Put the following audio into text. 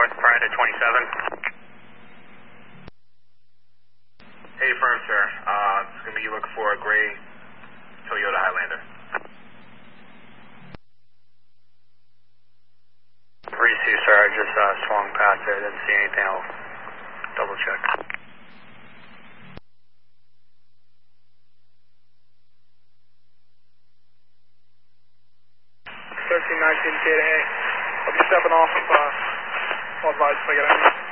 North Pride at 27. Hey, firm, sir. It's going to be looking for a gray Toyota Highlander. 3-2, sir. I just swung past there. Didn't see anything. I'll double check. 1319 Data A. I'll be stepping off of Advice if I get any.